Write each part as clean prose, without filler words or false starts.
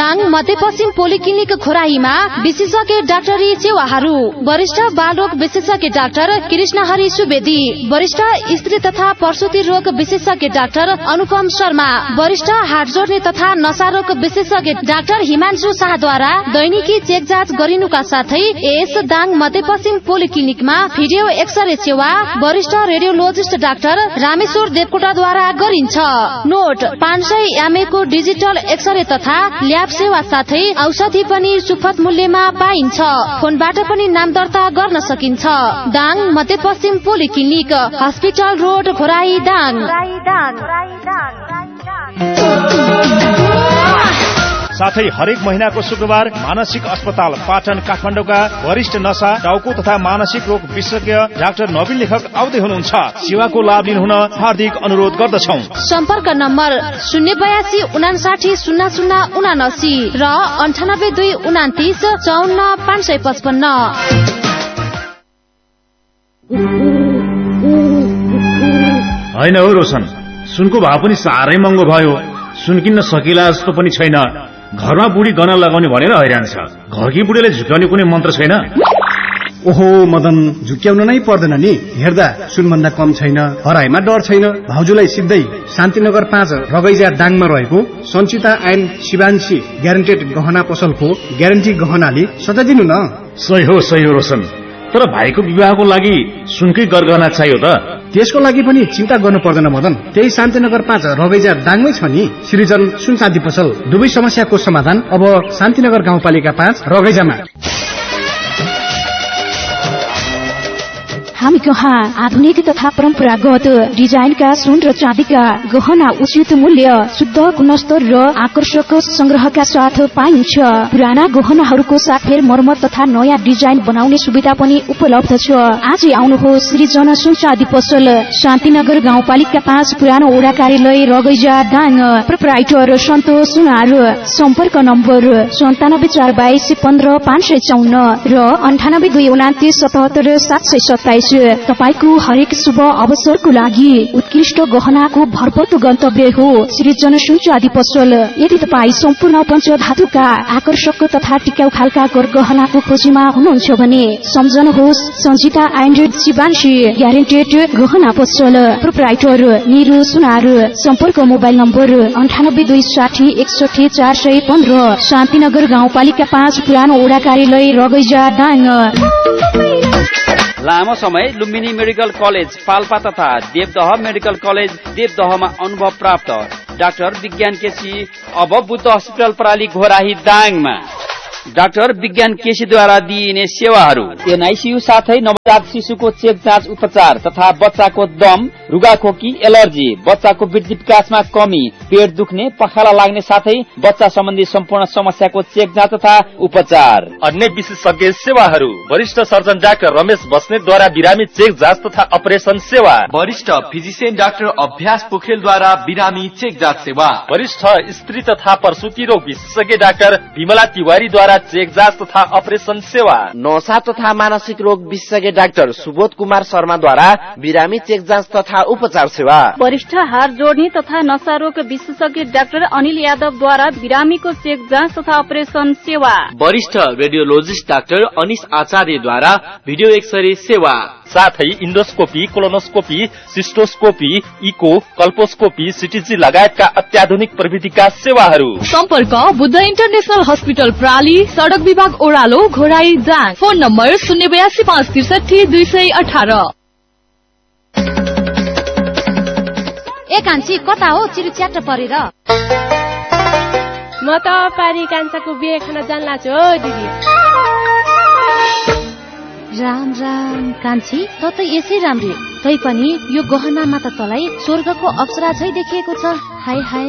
दाङ मध्यपश्चिम polyclinic खोराहीमा विशेषज्ञ डाक्टरी सेवाहरू। वरिष्ठ बालरोग विशेषज्ञ डाक्टर कृष्णहरि सुवेदी, वरिष्ठ स्त्री तथा प्रसूति रोग विशेषज्ञ डाक्टर अनुपम शर्मा, वरिष्ठ हाड जोड्ने तथा नशा रोग विशेषज्ञ डाक्टर हिमांशु शाहद्वारा दैनिकी चेक जाँच गरिनुका साथै यस दाङ मध्यपश्चिम पोलिक्लिनिकमा भिडियो एक्सरे सेवा वरिष्ठ रेडियोलोजिस्ट डाक्टर रामेश्वर देवकोटाद्वारा गरिन्छ। नोट 500 mA को डिजिटल एक्सरे तथा ल्याब सेवा साथै औषधि पनि सुपथ मूल्यमा पाइन्छ। फोनबाट पनि नाम दर्ता गर्न सकिन्छ। दाङ मध्यपश्चिम पोलिक्लिनिक, हस्पिटल रोड, खोराही, दाङ। साथै हरेक महिनाको शुक्रबार मानसिक अस्पताल पाटन काठमाडौँका वरिष्ठ नशा, टाउको तथा मानसिक रोग विशेषज्ञ डाक्टर नवीन लेखक आउँदै हुनुहुन्छ। सेवाको लाभ लिनुहुन हार्दिक अनुरोध गर्दछौं। सम्पर्क नम्बर 082 59 0079 र 98 229 54 555। होइन हो रोशन, सुनको भाव पनि साह्रै महँगो भयो। सुन किन्न सकिला जस्तो पनि छैन। घरमा बुढी गहना लगाउने भनेर हैरान छ। घरकी बुढीले झुक्याउने कुनै मन्त्र छैन? ओहो मदन, झुक्याउन नै पर्दैन नि। हेर्दा सुनभन्दा कम छैन, हराइमा डर छैन। भाउजूलाई सिधै शान्तिनगर 5 रगैजा दाङमा रहेको सञ्चिता एन्ड शिवांशी ग्यारेन्टेड गहना पसलको ग्यारेन्टी गहनाले सजाइदिनु न। सही हो रोशन, तर भाइको विवाहको लागि सुनकै गरगहना चाहियो त। त्यसको लागि पनि चिन्ता गर्नु पर्दैन मदन, त्यही शान्तिनगर 5 रगैजा दाङमै छ नि सृजन सुन चाँदी पसल। दुवै समस्याको समाधान अब शान्तिनगर गाउँपालिका 5 रगैजामा। हामी कहाँ आधुनिक तथा परम्परागत डिजाइनका सुन र चाँदीका गहना उचित मूल्य, शुद्ध गुणस्तर र आकर्षक संग्रहका साथ पाइन्छ। पुराना गहनाहरूको साथ फेर मर्मत तथा नयाँ डिजाइन बनाउने सुविधा पनि उपलब्ध छ। आज आउनुहोस् सृजन सुन चाँदी पसल, शान्तिनगर गाउँपालिका 5 पुरानो वडा कार्यालय रगैजा दाङ। प्रोप्राइटर सन्तोष सुनार। सम्पर्क नम्बर 9742 15 554 र 98 229 77 727। तपाईको हरेक शुभ अवसरको लागि उत्कृष्ट गहनाको भरपर्दो गन्तव्य हो सृजन सुन चाँदी पसल। यदि तपाईँ सम्पूर्ण पञ्चधातुका आकर्षक तथा टिकाउ खालका गहनाको खोजीमा हुनुहुन्छ भने सम्झनुहोस् सञ्चिता एन्ड शिवांशी ग्यारेन्टेड गहना पसल। प्रोप्राइटर निरु सुनार। सम्पर्क मोबाइल नम्बर 98 260 61 415, शान्तिनगर गाउँपालिका 5 पुरानो वडा कार्यालय रगैजा दाङ। लामो समय लुम्बिनी मेडिकल कलेज पाल्पा तथा देवदह मेडिकल कलेज देवदहमा अनुभव प्राप्त डाक्टर विज्ञान केसी अब बुद्ध हस्पिटल प्रणाली घोराही दाङमा। डाक्टर विज्ञान केसीद्वारा दिइने सेवाहरू एनआईसीयू साथै नवजात शिशुको चेक जाँच उपचार तथा बच्चाको दम, रुगाखोकी, एलर्जी, बच्चाको वृद्धि विकासमा कमी, पेट दुख्ने, पखाला लाग्ने साथै बच्चा सम्बन्धी सम्पूर्ण समस्याको चेक जाँच तथा उपचार। अन्य विशेषज्ञ सेवाहरू वरिष्ठ सर्जन डाक्टर रमेश बस्नेतद्वारा बिरामी चेक जाँच तथा अपरेसन सेवा, वरिष्ठ फिजिशियन डाक्टर अभ्यास पोखरेलद्वारा बिरामी चेक जाँच सेवा, वरिष्ठ स्त्री तथा प्रसूति रोग विशेषज्ञ डाक्टर विमला तिवारीद्वारा चेक जाँच तथा अपरेसन सेवा, नशा तथा मानसिक रोग विशेषज्ञ डाक्टर सुबोध कुमार शर्माद्वारा बिरामी चेक जाँच तथा उपचार सेवा, वरिष्ठ हाड जोड्ने तथा नशा रोग विशेषज्ञ डाक्टर अनिल यादवद्वारा बिरामीको चेक जाँच तथा अपरेसन सेवा, वरिष्ठ रेडियोलोजिस्ट डाक्टर अनिश आचार्यद्वारा भिडियो एक्सरे सेवा, साथै इन्डोस्कोपी, कोलोनोस्कोपी, सिस्टोस्कोपी, इको, कल्पोस्कोपी, सिटीजी लगायतका अत्याधुनिक प्रविधिका सेवाहरू। सम्पर्क बुद्ध इन्टरनेशनल हस्पिटल प्राली, सडक विभाग ओह्रालो, घोराई दाङ। Phone number 082 563 218। ए कान्छी कता हो चिरुच्याट परेर? म त पारी कान्छाको बिहे खान जान्ला छु दिदी। राम राम कान्छी, त यसै राम्री, तै पनि यो गहनामा त तलाई स्वर्गको अप्सरा झै देखिएको छ। हाय हाय।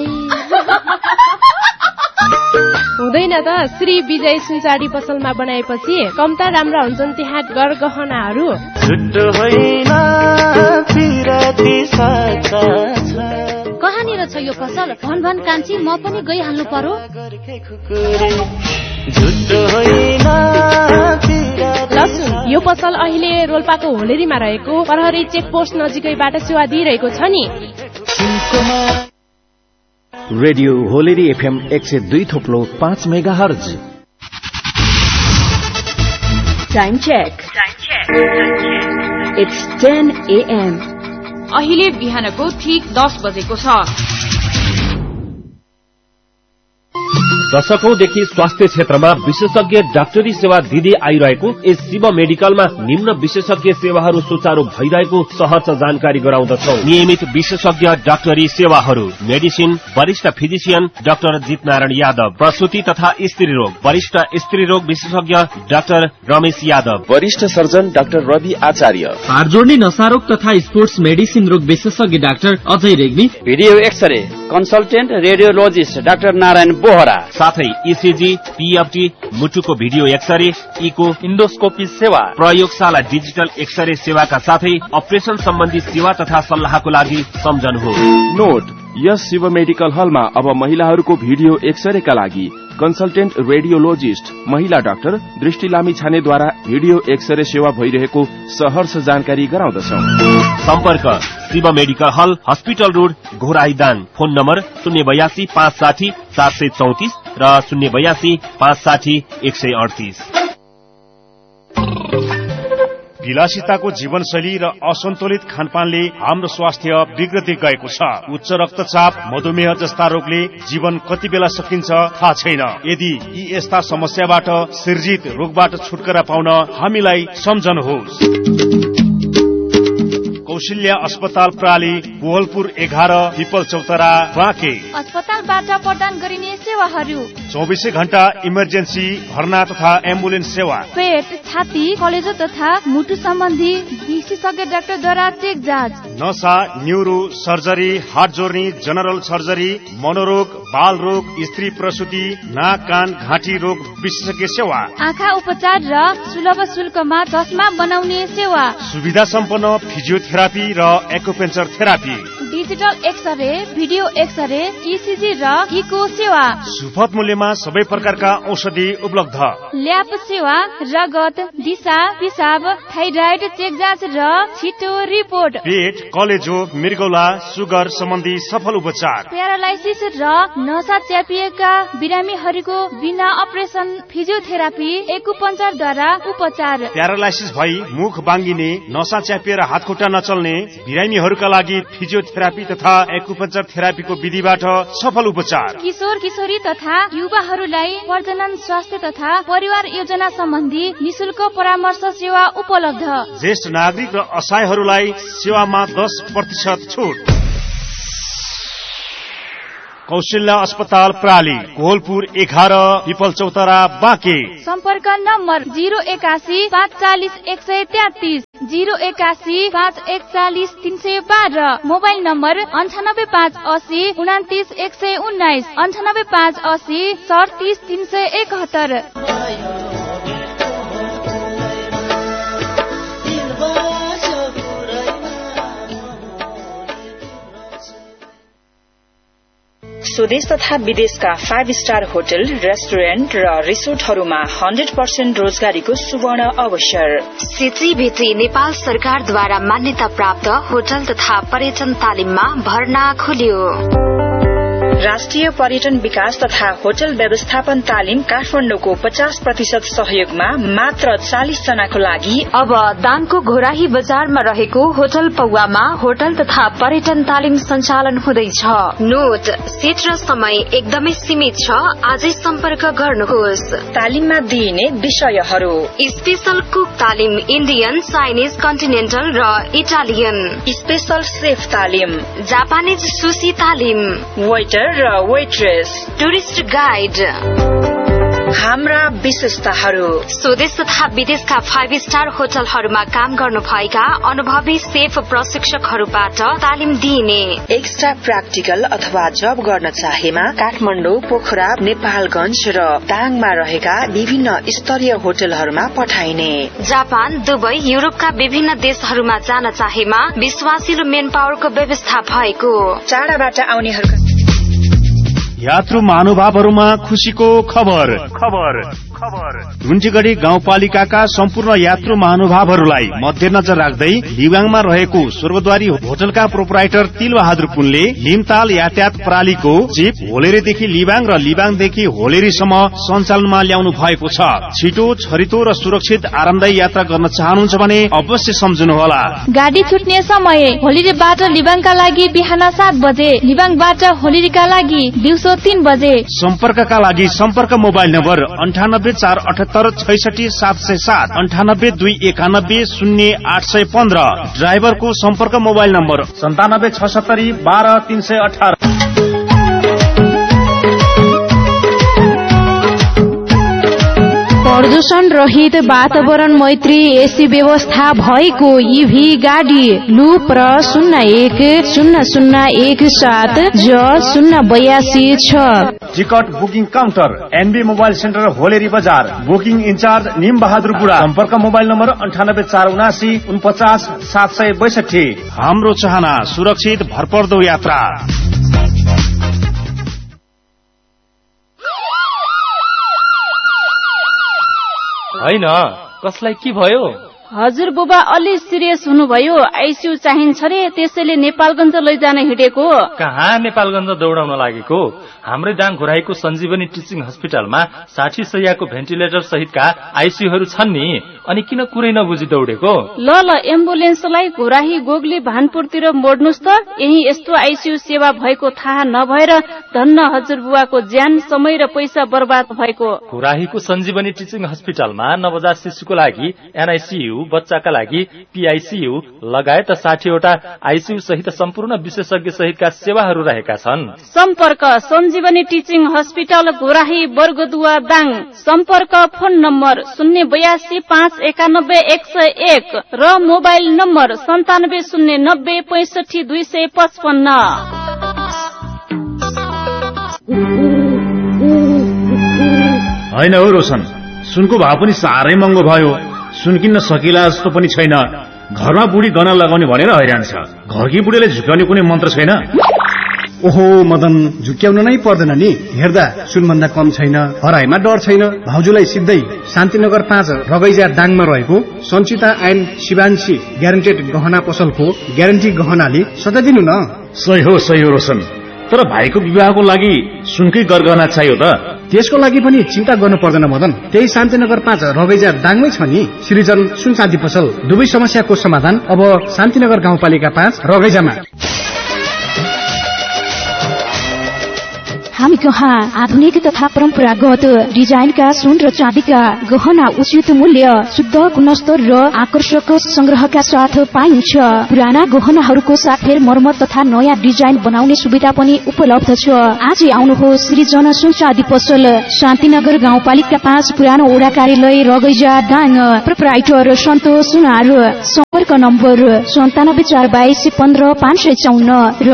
हुँदैन त, श्री विजय सुनचाडी पसलमा बनाएपछि कम्ता राम्रा हुन्छन् त्यहाँ गहनाहरू। कहाँनिर छ यो पसल? भन कान्छी, म पनि गइहाल्नु पर्यो। यो पसल अहिले रोल्पाको होलेरीमा रहेको प्रहरी चेक पोस्ट नजिकैबाट सेवा दिइरहेको छ नि। Radio होलेरी FM 102.5 megahertz. Time check. It's 10 AM. अहिले बिहानको ठीक 10 बजेको छ। दशकौंदेखि स्वास्थ्य क्षेत्रमा विशेषज्ञ डाक्टरी सेवा दिँदै आइरहेको यस शिव मेडिकलमा निम्न विशेषज्ञ सेवाहरू सुचारू भइरहेको सहज जानकारी गराउँदछौ। नियमित विशेषज्ञ डाक्टरी सेवाहरू: मेडिसिन वरिष्ठ फिजिशियन डाक्टर जितनारायण यादव, प्रसूति तथा स्त्री रोग वरिष्ठ स्त्री रोग विशेषज्ञ डाक्टर रमेश यादव, वरिष्ठ सर्जन डाक्टर रवि आचार्य, हाड जोड्ने नसारोग तथा स्पोर्ट्स मेडिसिन रोग विशेषज्ञ doctor Ajay Regmi, video x-ray consultant radiologist doctor Narayan Bohra, साथै इसिजी, पीएफटी, मुटुको भिडियो एक्सरे, इको, इन्डोस्कोपी सेवा, प्रयोगशाला डिजिटल एक्सरे सेवाका साथै अपरेशन सम्बन्धी सेवा तथा सल्लाहको लागि सम्झनुहोस्। नोट: यस शिव मेडिकल हलमा अब महिलाहरूको भिडियो एक्सरेका लागि कन्सल्टेन्ट रेडियोलोजिस्ट महिला डाक्टर दृष्टि लामिछानेद्वारा भिडियो एक्सरे सेवा भइरहेको सहर्ष जानकारी गराउँदछौ। सम्पर्क: शिव मेडिकल हल, हस्पिटल रोड, घोराईदाङ। फोन नम्बर 082 560 734 र 082 560 138। विलासिताको जीवनशैली र असन्तुलित खानपानले हाम्रो स्वास्थ्य बिग्रदै गएको छ। उच्च रक्तचाप, मधुमेह जस्ता रोगले जीवन कति बेला सकिन्छ थाहा छैन। यदि यी यस्ता समस्याबाट सिर्जित रोगबाट छुटकारा पाउन हामीलाई सम्झनुहोस्। कौशल्या अस्पताल प्राली, कोहलपुर 11, पिपल चौतरा, बाँके। अस्पतालबाट प्रदान गरिने सेवाहरू: 24 घण्टा इमर्जेन्सी भर्ना तथा एम्बुलेन्स सेवा, पेट, छाती, कलेजो तथा मुटु सम्बन्धी विशेषज्ञ डाक्टरद्वारा चेक जाँच, नसा, न्युरो सर्जरी, हार्ट जोर्नी, जनरल सर्जरी, मनोरोग, बाल रोग, स्त्री प्रसूति, नाक कान घाँटी रोग विशेषज्ञ सेवा, आँखा उपचार र सुलभ शुल्कमा चस्मा बनाउने सेवा, सुविधा सम्पन्न फिजियोथेरापी र एक्युपेन्चर therapy, digital x-ray, video x-ray, ECG र इको सेवा, सुपथ मूल्यमा सबै प्रकारका औषधि उपलब्ध, ल्याब सेवा, रगत, दिशा, पिसाब, थाइराइड चेक जाँच र छिटो रिपोर्ट, पेट, कलेजो, मृगौला, सुगर सम्बन्धी सफल उपचार, प्यारालाइसिस र नसा च्यापिएका बिरामीहरूको बिना अपरेसन फिजियोथेरापी, एक्युपञ्चरद्वारा उपचार, प्यारालाइसिस भई मुख बाङ्गिने, नसा च्यापिएर हातखुट्टा नचल्ने बिरामीहरूका लागि फिजियोथेरापी तथा एक्युपञ्चर थेरापीको विधिबाट सफल उपचार, किशोर किशोरी तथा युवाहरूलाई प्रजनन स्वास्थ्य तथा परिवार योजना सम्बन्धी निशुल्क परामर्श सेवा उपलब्ध, ज्येष्ठ नागरिक र असहायहरूलाई सेवामा 10% छुट। कौशल्या अस्पताल प्राली, कोहलपुर 11, पिपल चौतरा, बाँके। सम्पर्क नम्बर 081 540 133, 081 541 312, मोबाइल नम्बर 98 580 29 119, 98 580 37 371। स्वदेश तथा विदेशका 5 स्टार होटल, रेस्टुरेन्ट र रिसोर्टहरूमा 100% रोजगारीको सुवर्ण अवसर। सिचिभिटी नेपाल सरकारद्वारा मान्यता प्राप्त होटल तथा पर्यटन तालिममा भर्ना खुल्यो। राष्ट्रिय पर्यटन विकास तथा होटल व्यवस्थापन तालिम काठमाडौँको 50% सहयोगमा मात्र 40 जनाको लागि अब दाङको घोराही बजारमा रहेको होटल पौवामा होटल तथा पर्यटन तालिम सञ्चालन हुँदैछ। नोट: सीट र समय एकदमै सीमित छ, आजै सम्पर्क गर्नुहोस्। तालिममा दिइने विषयहरू: स्पेशल कुक तालिम, इन्डियन, चाइनिज, कन्टिनेन्टल र इटालियन, स्पेशल सेफ तालिम, जापानिज सुशी तालिम, वेटर र वेट्रेस, टुरिस्ट गाइड। हाम्रा विशेषताहरू: स्वदेश तथा विदेशका 5 स्टार होटलहरूमा काम गर्नुभएका अनुभवी सेफ प्रशिक्षकहरूबाट तालिम दिइने। एक्स्ट्रा प्र्याक्टिकल अथवा जब गर्न चाहेमा काठमाडौँ, पोखरा, नेपालगञ्ज र दाङमा रहेका विभिन्न स्तरीय होटलहरूमा पठाइने। जापान, दुबई, युरोपका विभिन्न देशहरूमा जान चाहेमा विश्वासिलो मेन पावरको व्यवस्था भएको। टाढाबाट आउनेहरूका यात्रु महानुभावहरूमा खुशीको खबर। रुन्चीगढी गाउँपालिकाका सम्पूर्ण यात्रु महानुभावहरूलाई मध्यनजर राख्दै लिबाङमा रहेको स्वर्गद्वारी होटलका प्रोपराइटर तिलबहादुर पुनले लिमताल यातायात प्रणालीको जीप होलेरीदेखि लिबाङ र लिबाङदेखि होलेरीसम्म सञ्चालनमा ल्याउनु भएको छ। छिटो, छरितो र सुरक्षित आरामदायी यात्रा गर्न चाहनुहुन्छ भने अवश्य सम्झनुहोला। गाडी छुट्ने समय होलेरीबाट लिबाङका लागि बिहान 7 बजे, लिबाङबाट होलेरीका लागि दिउँसो 3 बजे। सम्पर्कका लागि सम्पर्क मोबाइल नम्बर 9848766707 9821900815। ड्राइभरको सम्पर्क मोबाइल नम्बर 9776120318। प्रदूषण रहित वातावरण मैत्री एसी व्यवस्था भएको इभी गाडी लुप र 010017J082 ticket booking counter NB mobile centre होलेरी बजार। बुकिङ इन्चार्ज निम बहादुर बुढा। सम्पर्क मोबाइल नम्बर 9847794762। हाम्रो चाहना सुरक्षित भरपर्दो यात्रा। हैन, कसलाई के भयो? हजुर बुबा अलि सिरियस हुनुभयो, आइसियु चाहिन्छ रे, त्यसैले नेपालगञ्ज लैजान हिँडेको। कहाँ नेपालगञ्ज दौडाउन लागेको? हाम्रै दाङ घोराईको सञ्जीवनी टिचिङ हस्पिटलमा 60 शैय्याको भेन्टिलेटर सहितका आइसियुहरू छन् नि, अनि किन कुरै नबुझी दौडेको? ल एम्बुलेन्सलाई घोराही गोगली भानपुरतिर मोड्नुस् त। यही यस्तो आइसियु सेवा भएको थाहा नभएर धन्न हजुर बुवाको ज्यान, समय र पैसा बर्बाद भएको। घोराहीको सञ्जीवनी टिचिङ हस्पिटलमा नवजात शिशुको लागि एनआइसियु, बच्चाका लागि पीआईसीयू लगायत 60 वटा आइसियु सहित सम्पूर्ण विशेषज्ञ सहितका सेवाहरू रहेका छन्। सम्पर्क सञ्जीवनी टिचिङ हस्पिटल घोराही बर्गदुवा दाङ। सम्पर्क फोन नम्बर 0825911101 र मोबाइल नम्बर 9709065255। होइन हो रोशन, सुनको भाव पनि साह्रै महँगो भयो। सुन किन्न सकिला जस्तो पनि छैन। घरमा बुढी गहना लगाउने भनेर हैरान छ। घरकी बुढीले झुक्याउने कुनै मन्त्र छैन? ओहो मदन, झुक्याउन नै पर्दैन नि। हेर्दा सुनभन्दा कम छैन, हराईमा डर छैन। भाउजूलाई सिधै शान्तिनगर 5 रगैजा दाङमा रहेको सञ्चिता एन्ड शिवांशी ग्यारेन्टेड गहना पसलको ग्यारेन्टी गहनाले सताइदिनु न। सही हो रोशन, तर भाइको विवाहको लागि सुनकै गरगहना चाहियो त। त्यसको लागि पनि चिन्ता गर्नु पर्दैन मदन, त्यही शान्तिनगर 5 रगैजा दाङमै छ नि सृजन सुन चाँदी पसल। दुवै समस्याको समाधान अब शान्तिनगर गाउँपालिका 5 रगैजामा। हामी कहाँ आधुनिक तथा परम्परागत डिजाइनका सुन र चाँदीका गहना उचित मूल्य, शुद्ध गुणस्तर र आकर्षक संग्रहका साथ पाइन्छ। पुराना गहनाहरूको साथै मर्मत तथा नयाँ डिजाइन बनाउने सुविधा पनि उपलब्ध छ। आज आउनुहोस् सृजन सुन चाँदी पसल, शान्तिनगर गाउँपालिका 5 पुरानो ओडा कार्यालय रगैजा दाङ। प्रोपराइटर सन्तोष सुनार। सम्पर्क नम्बर 9742155554 र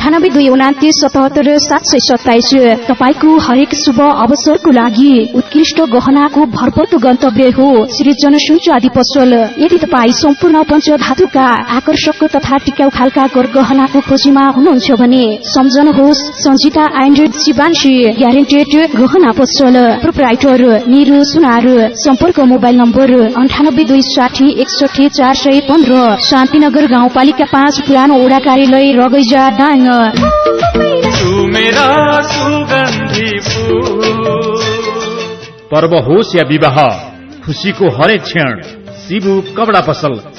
9829777727। तपाईको हरेक शुभ अवसरको लागि उत्कृष्ट गहनाको भरपर्दो गन्तव्य हो सृजन सुन चाँदी पसल। यदि तपाईँ सम्पूर्ण पञ्चधातुका आकर्षक तथा टिकाउ खालका गहनाको खोजीमा हुनुहुन्छ भने सम्झनुहोस् सञ्जिता एन्ड शिवांशी ग्यारेन्टेड गहना पसल। प्रोपराइटर निरु सुनार। सम्पर्क मोबाइल नम्बर 9826061415। शान्तिनगर गाउँपालिका 5 पुरानो ओडा कार्यालय रगैजा दाङ। पर्व होस् या विवाह, खुशीको हरेक क्षण शिवु कपडा पसल